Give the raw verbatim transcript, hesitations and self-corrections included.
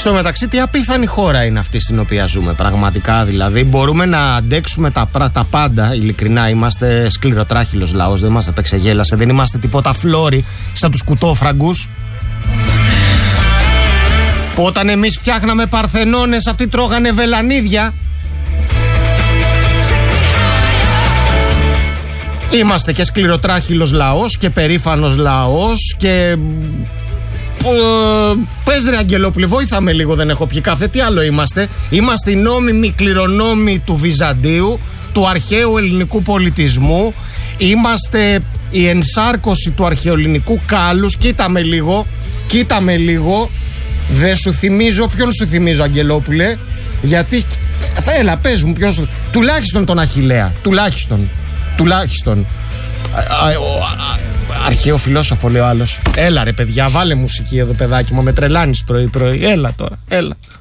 Στο μεταξύ, τι απίθανη χώρα είναι αυτή στην οποία ζούμε, πραγματικά. Δηλαδή, μπορούμε να αντέξουμε τα, τα πάντα. Ειλικρινά, είμαστε σκληροτράχυλος λαός. Δεν μας επεξεγέλασε. Δεν είμαστε τίποτα φλόρι σαν τους κουτόφραγκους. Που όταν εμείς φτιάχναμε παρθενώνες, αυτοί τρώγανε βελανίδια. Είμαστε και σκληροτράχυλος λαός και περήφανος λαός και... Πες ρε Αγγελόπουλε, βοήθαμε λίγο, δεν έχω πιει καφέ. Τι άλλο είμαστε? Είμαστε οι νόμιμοι κληρονόμοι του Βυζαντίου, του αρχαίου ελληνικού πολιτισμού. Είμαστε η ενσάρκωση του αρχαιοελληνικού κάλους. Κοίτα με λίγο, κοίτα με λίγο. Δεν σου θυμίζω, ποιον σου θυμίζω Αγγελόπουλε? Γιατί, θα έλα πες μου ποιον σου... Τουλάχιστον τον Αχιλλέα, τουλάχιστον, τουλάχιστον. Αρχαίο φιλόσοφο λέει ο άλλος. Έλα ρε παιδιά, βάλε μουσική εδώ παιδάκι μου, με τρελάνεις πρωί πρωί. Έλα τώρα, έλα.